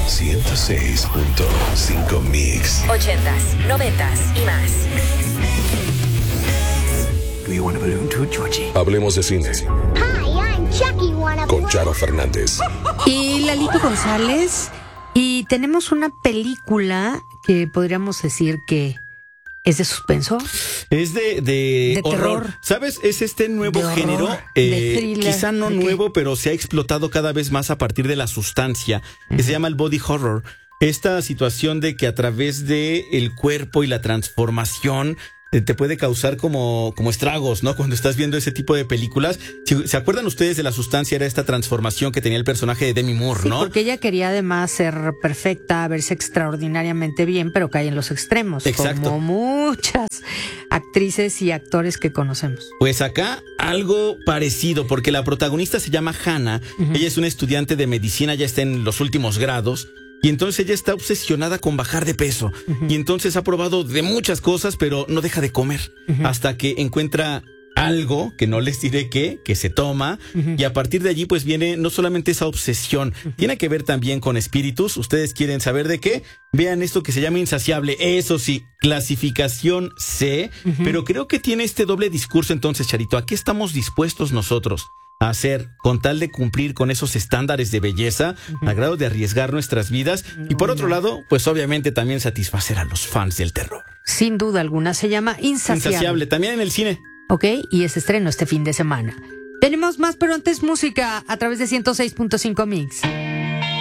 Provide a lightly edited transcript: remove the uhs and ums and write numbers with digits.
106.5 Mix. 80s, 90s y más. Do you want a balloon too, Georgie? Hablemos de cine Hi, I'm Chucky, wanna con Charo Fernández. Y Lalito González. Y tenemos una película que podríamos decir que es de suspenso. Es de horror. terror. ¿Sabes? Es este nuevo De horror, género. de thriller, Quizá no ¿de qué? nuevo, pero se ha explotado cada vez más a partir de la sustancia, que se llama el body horror. Esta situación de que a través de el cuerpo y la transformación te puede causar como estragos, ¿no? Cuando estás viendo ese tipo de películas. ¿Se acuerdan ustedes de La Sustancia? Era esta transformación que tenía el personaje de Demi Moore, Sí, ¿no? porque ella quería además ser perfecta, verse extraordinariamente bien, pero cae en los extremos. Exacto. Como muchas actrices y actores que conocemos. Pues acá algo parecido, porque la protagonista se llama Hannah. Ella es una estudiante de medicina, ya está en los últimos grados. Y entonces ella está obsesionada con bajar de peso. Y entonces ha probado de muchas cosas, pero no deja de comer. Hasta que encuentra algo, que no les diré qué, que se toma. Y a partir de allí pues viene no solamente esa obsesión, tiene que ver también con espíritus. ¿Ustedes quieren saber de qué? Vean esto que se llama Insaciable. Eso sí, clasificación C. Pero creo que tiene este doble discurso entonces, Charito. ¿A qué estamos dispuestos nosotros a hacer con tal de cumplir con esos estándares de belleza, a grado de arriesgar nuestras vidas? Y por otro lado, pues obviamente también satisfacer a los fans del terror. Sin duda alguna, se llama Insaciable. Insaciable, también en el cine. Ok, y es estreno este fin de semana. Tenemos más, pero antes música a través de 106.5 Mix.